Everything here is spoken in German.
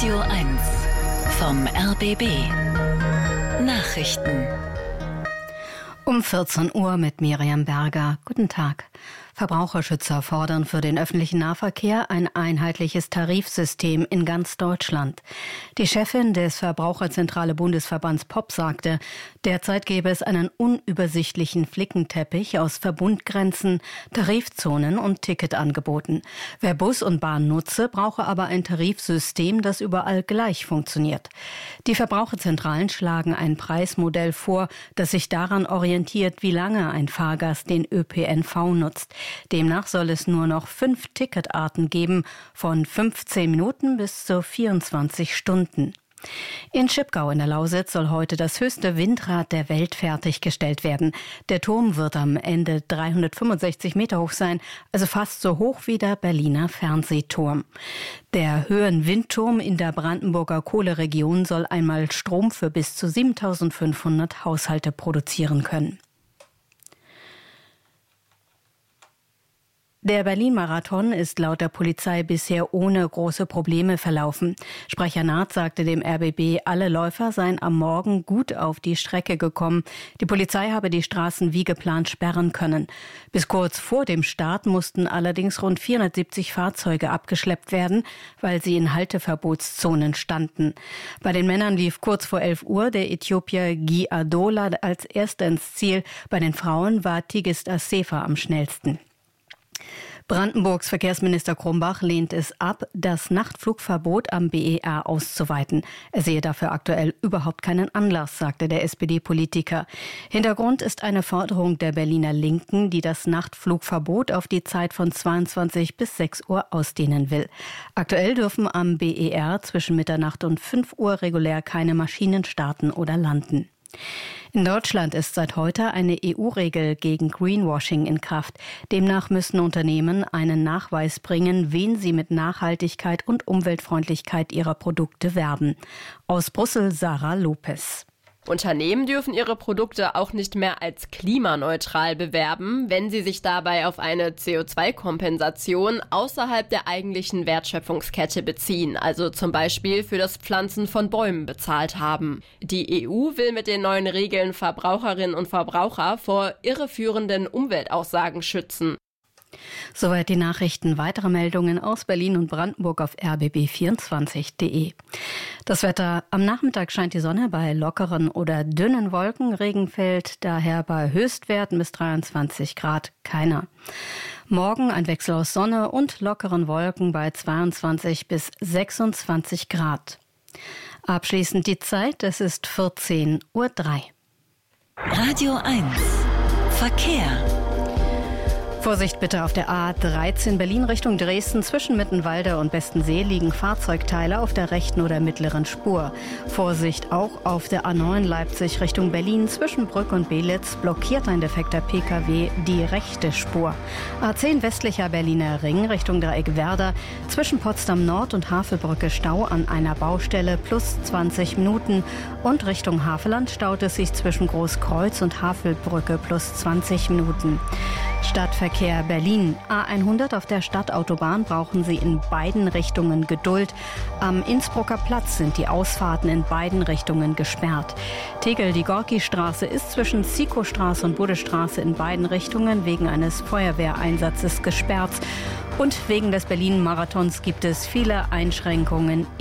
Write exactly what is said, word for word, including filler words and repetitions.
Radio eins vom R B B. Nachrichten. Um vierzehn Uhr mit Miriam Berger. Guten Tag. Verbraucherschützer fordern für den öffentlichen Nahverkehr ein einheitliches Tarifsystem in ganz Deutschland. Die Chefin des Verbraucherzentrale Bundesverbands P O P sagte, derzeit gäbe es einen unübersichtlichen Flickenteppich aus Verbundgrenzen, Tarifzonen und Ticketangeboten. Wer Bus und Bahn nutze, brauche aber ein Tarifsystem, das überall gleich funktioniert. Die Verbraucherzentralen schlagen ein Preismodell vor, das sich daran orientiert, wie lange ein Fahrgast den Ö P N V nutzt. Demnach soll es nur noch fünf Ticketarten geben, von fünfzehn Minuten bis zu vierundzwanzig Stunden. In Schipgau in der Lausitz soll heute das höchste Windrad der Welt fertiggestellt werden. Der Turm wird am Ende dreihundertfünfundsechzig Meter hoch sein, also fast so hoch wie der Berliner Fernsehturm. Der Höhenwindturm in der Brandenburger Kohleregion soll einmal Strom für bis zu siebentausendfünfhundert Haushalte produzieren können. Der Berlin-Marathon ist laut der Polizei bisher ohne große Probleme verlaufen. Sprecher Naht sagte dem R B B, alle Läufer seien am Morgen gut auf die Strecke gekommen. Die Polizei habe die Straßen wie geplant sperren können. Bis kurz vor dem Start mussten allerdings rund vierhundertsiebzig Fahrzeuge abgeschleppt werden, weil sie in Halteverbotszonen standen. Bei den Männern lief kurz vor elf Uhr der Äthiopier Guy Adola als erster ins Ziel. Bei den Frauen war Tigist Assefa am schnellsten. Brandenburgs Verkehrsminister Krumbach lehnt es ab, das Nachtflugverbot am B E R auszuweiten. Er sehe dafür aktuell überhaupt keinen Anlass, sagte der S P D-Politiker. Hintergrund ist eine Forderung der Berliner Linken, die das Nachtflugverbot auf die Zeit von zweiundzwanzig bis sechs Uhr ausdehnen will. Aktuell dürfen am B E R zwischen Mitternacht und fünf Uhr regulär keine Maschinen starten oder landen. In Deutschland ist seit heute eine E U-Regel gegen Greenwashing in Kraft. Demnach müssen Unternehmen einen Nachweis bringen, wen sie mit Nachhaltigkeit und Umweltfreundlichkeit ihrer Produkte werben. Aus Brüssel Sarah Lopez. Unternehmen dürfen ihre Produkte auch nicht mehr als klimaneutral bewerben, wenn sie sich dabei auf eine C O zwei Kompensation außerhalb der eigentlichen Wertschöpfungskette beziehen, also zum Beispiel für das Pflanzen von Bäumen bezahlt haben. Die E U will mit den neuen Regeln Verbraucherinnen und Verbraucher vor irreführenden Umweltaussagen schützen. Soweit die Nachrichten. Weitere Meldungen aus Berlin und Brandenburg auf r b b vierundzwanzig punkt d e. Das Wetter: Am Nachmittag scheint die Sonne bei lockeren oder dünnen Wolken. Regen fällt daher bei Höchstwerten bis dreiundzwanzig Grad keiner. Morgen ein Wechsel aus Sonne und lockeren Wolken bei zweiundzwanzig bis sechsundzwanzig Grad. Abschließend die Zeit, es ist vierzehn Uhr drei. Radio eins Verkehr. Vorsicht bitte auf der A dreizehn Berlin Richtung Dresden. Zwischen Mittenwalde und Bestensee liegen Fahrzeugteile auf der rechten oder mittleren Spur. Vorsicht auch auf der A neun Leipzig Richtung Berlin. Zwischen Brück und Belitz blockiert ein defekter P K W die rechte Spur. A zehn westlicher Berliner Ring Richtung Dreieck Werder. Zwischen Potsdam Nord und Havelbrücke Stau an einer Baustelle plus zwanzig Minuten. Und Richtung Havelland staut es sich zwischen Großkreuz und Havelbrücke plus zwanzig Minuten. Stadtverkehr Berlin. A hundert auf der Stadtautobahn brauchen Sie in beiden Richtungen Geduld. Am Innsbrucker Platz sind die Ausfahrten in beiden Richtungen gesperrt. Tegel, die Gorki-Straße ist zwischen Zikostraße und Buddestraße in beiden Richtungen wegen eines Feuerwehreinsatzes gesperrt. Und wegen des Berlin-Marathons gibt es viele Einschränkungen